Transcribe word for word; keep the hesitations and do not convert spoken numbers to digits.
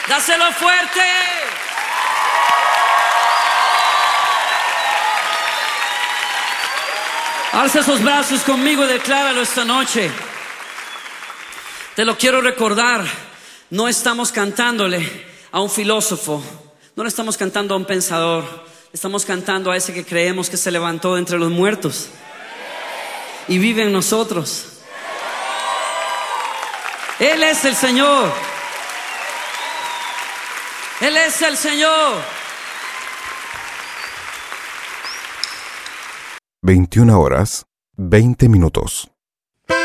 Dáselo fuerte. Alza esos brazos conmigo y decláralo esta noche. Te lo quiero recordar. No estamos cantándole a un filósofo, no le estamos cantando a un pensador, le estamos cantando a ese que creemos que se levantó de entre los muertos y vive en nosotros. Él es el Señor. Él es el Señor. veintiuna horas, veinte minutos.